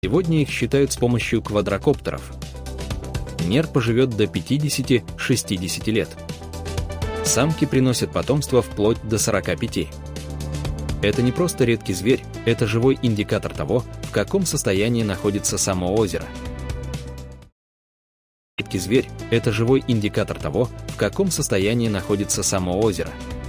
Сегодня их считают с помощью квадрокоптеров. Нерпа живет до 50-60 лет. Самки приносят потомство вплоть до 45. Это не просто редкий зверь, это живой индикатор того, в каком состоянии находится само озеро. Редкий зверь – это живой индикатор того, в каком состоянии находится само озеро.